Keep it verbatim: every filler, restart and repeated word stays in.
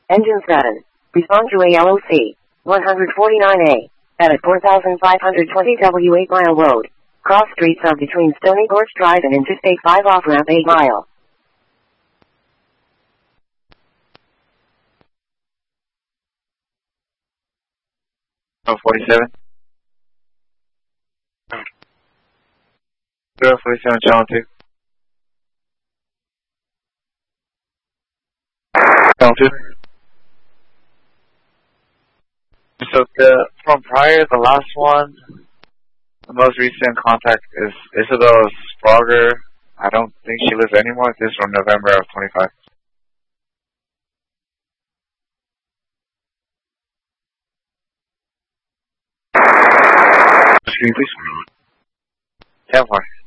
Engine seven. Respond to A L O C. one forty-nine A. At four thousand five hundred twenty W eight mile road. Cross streets of between Stony Gorge Drive and Interstate five off ramp eight mile. Oh, forty-seven. Zero forty-seven, channel two. Channel two. So the, from prior, the last one, the most recent contact is Isabel Sprager. I don't think she lives anymore. This is from November of twenty-five. Screen, please. ten four.